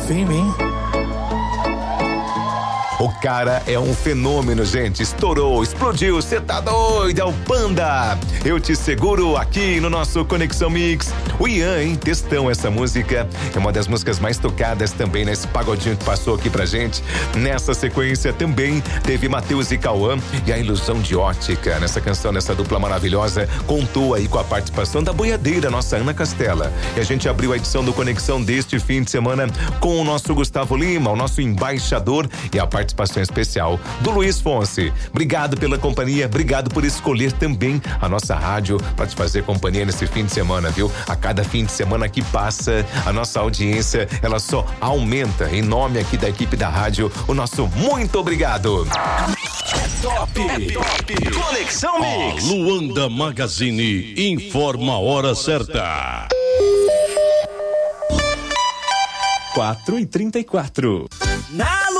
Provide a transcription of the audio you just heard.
confia em mim. O cara é um fenômeno, gente. Estourou, explodiu, cê tá doido, é o Panda. Eu te seguro aqui no nosso Conexão Mix. O Ian, hein? Textão, essa música é uma das músicas mais tocadas também nesse pagodinho que passou aqui pra gente. Nessa sequência também teve Matheus e Cauã e a Ilusão de Ótica. Nessa canção, nessa dupla maravilhosa, contou aí com a participação da boiadeira, nossa Ana Castela. E a gente abriu a edição do Conexão deste fim de semana com o nosso Gustavo Lima, o nosso embaixador, e a participação especial do Luiz Fonsi. Obrigado pela companhia, obrigado por escolher também a nossa rádio para te fazer companhia nesse fim de semana, viu? A cada fim de semana que passa, a nossa audiência, ela só aumenta. Em nome aqui da equipe da rádio, o nosso muito obrigado. Top. Conexão Mix. A Luanda Magazine informa a hora certa. 4h34.